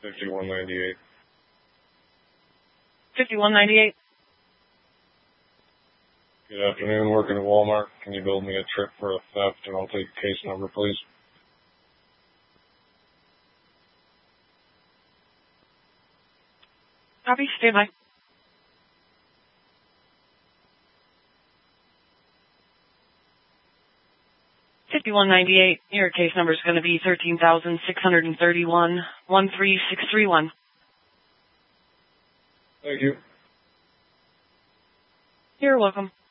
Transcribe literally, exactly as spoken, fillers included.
fifty-one ninety-eight. fifty-one ninety-eight. Good afternoon, working at Walmart. Can you build me a trip for a theft, and I'll take case number, please? Copy, stand by. fifty-one ninety-eight, your case number is going to be thirteen thousand six hundred thirty-one, one three six three one. Thank you. You're welcome.